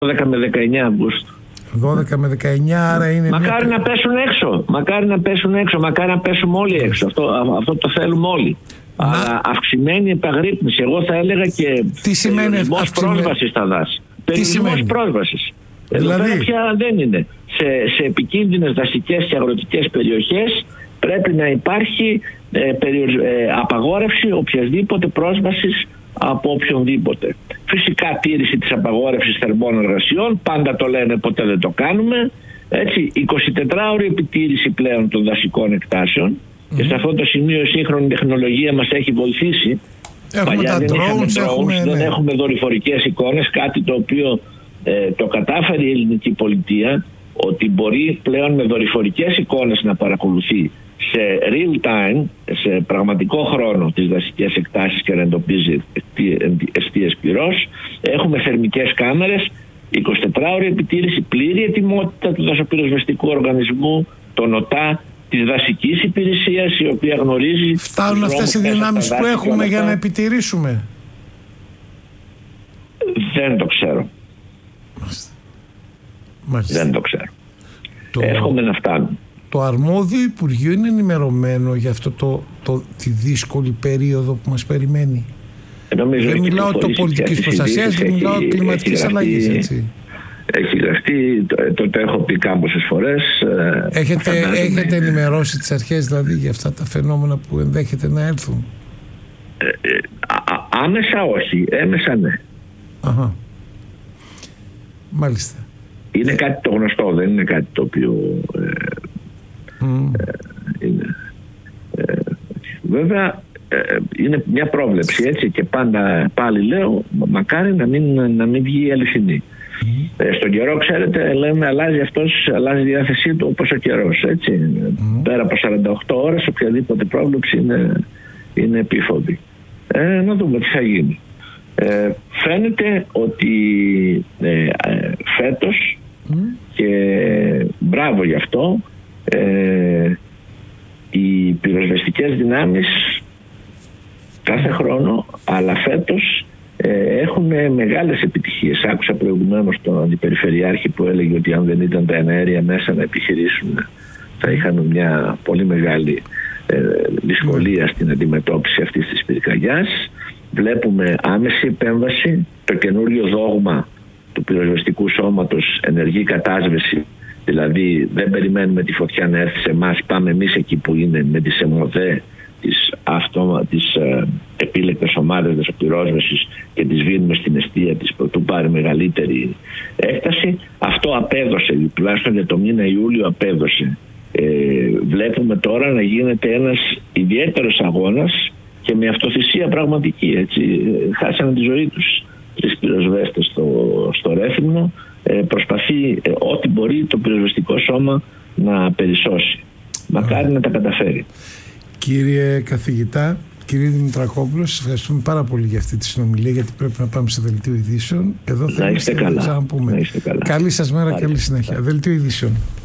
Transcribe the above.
12 με 19 Αυγούστου. 12 με 19, άρα είναι. Μακάρι να πέσουν έξω. Μακάρι να πέσουμε όλοι έξω. Αυτό το θέλουμε όλοι. Αλλά αυξημένη επαγρύπνηση. Εγώ θα έλεγα και περιορισμός πρόσβασης στα δάση. Περιορισμός πρόσβασης. Δηλαδή, εδώ πια δεν είναι. Σε επικίνδυνες δασικές και αγροτικές περιοχές πρέπει να υπάρχει απαγόρευση οποιασδήποτε πρόσβασης από οποιονδήποτε. Φυσικά τήρηση της απαγόρευσης θερμών εργασιών, πάντα το λένε, ποτέ δεν το κάνουμε. Έτσι, 24ωρη επιτήρηση πλέον των δασικών εκτάσεων και σε αυτό το σημείο η σύγχρονη τεχνολογία μας έχει βοηθήσει. Παλιά δεν είχαμε drones, δεν έχουμε δορυφορικές εικόνες, κάτι το οποίο το κατάφερε η ελληνική πολιτεία, ότι μπορεί πλέον με δορυφορικές εικόνες να παρακολουθεί σε real time, σε πραγματικό χρόνο, τις δασικές εκτάσεις και να εντοπίζει εστίες πυρός. Έχουμε θερμικές κάμερες, 24ωρη επιτήρηση, πλήρη ετοιμότητα του δασοπυροσβεστικού οργανισμού, των ΟΤΑ, της δασικής υπηρεσίας, η οποία γνωρίζει. Φτάνουν αυτές οι δυνάμεις που έχουμε για να επιτηρήσουμε? Δεν το ξέρω. Μάλιστα. Δεν το ξέρω. Εύχομαι να φτάνουν. Το αρμόδιο Υπουργείο είναι ενημερωμένο για αυτό τη δύσκολη περίοδο που μας περιμένει? Δεν μιλάω το πολιτικής προστασίας, δεν μιλάω κλιματικής αλλαγής, έτσι. Έχει γραφτεί, το έχω πει κάμποσες φορές. Έχετε ενημερώσει τις αρχές δηλαδή για αυτά τα φαινόμενα που ενδέχεται να έρθουν? Άμεσα όχι, έμεσα ναι. Αχα. Μάλιστα. Είναι κάτι το γνωστό, δεν είναι κάτι το οποίο είναι. Βέβαια είναι μια πρόβλεψη, έτσι, και πάντα πάλι λέω μακάρι να μην βγει αληθινή. Στον καιρό, ξέρετε, λέμε αλλάζει η διάθεσή του όπως ο καιρός, έτσι. Πέρα από 48 ώρες οποιαδήποτε πρόβλεψη είναι επίφοβη. Να δούμε τι θα γίνει. Φαίνεται ότι φέτος, και μπράβο γι' αυτό, οι πυροσβεστικές δυνάμεις κάθε χρόνο, αλλά φέτος έχουν μεγάλες επιτυχίες. Άκουσα προηγουμένως τον αντιπεριφερειάρχη που έλεγε ότι αν δεν ήταν τα εναέρια μέσα να επιχειρήσουν θα είχαν μια πολύ μεγάλη δυσκολία στην αντιμετώπιση αυτής της πυρκαγιάς. Βλέπουμε άμεση επέμβαση, το καινούριο δόγμα του πυροσβεστικού σώματος, ενεργή κατάσβεση, δηλαδή δεν περιμένουμε τη φωτιά να έρθει σε εμάς, πάμε εμείς εκεί που είναι με τις ΕΜΟΔΕ, τις επίλεκτες ομάδες δασοπυρόσβεσης και τις βίνουμε στην εστία της προτού πάρει μεγαλύτερη έκταση. Αυτό απέδωσε, τουλάχιστον για το μήνα Ιούλιο απέδωσε. Βλέπουμε τώρα να γίνεται ένας ιδιαίτερος αγώνας και με αυτοθυσία πραγματική, έτσι. Χάσανε τη ζωή τους 3 πυροσβέστες στο Ρέθυμνο. Προσπαθεί ό,τι μπορεί το πυροσβεστικό σώμα να περισσώσει. Μακάρι να τα καταφέρει. Κύριε καθηγητά, κύριε Δημητρακόπουλο, σας ευχαριστούμε πάρα πολύ για αυτή τη συνομιλία, γιατί πρέπει να πάμε σε δελτίο ειδήσεων. Εδώ θα να είστε καλά. Καλή σας μέρα, καλή συνέχεια. Δελτίο ειδήσεων.